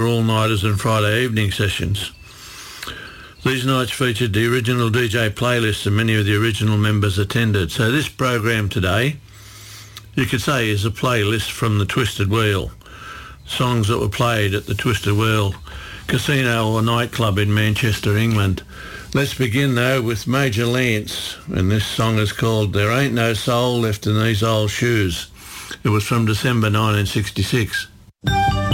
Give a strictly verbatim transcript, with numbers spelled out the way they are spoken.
all-nighters and Friday evening sessions. These nights featured the original D J playlists and many of the original members attended. So this program today, you could say, is a playlist from the Twisted Wheel. Songs that were played at the Twisted Wheel Casino or nightclub in Manchester, England. Let's begin, though, with Major Lance, and this song is called There Ain't No Soul Left in These Old Shoes. It was from December nineteen sixty-six.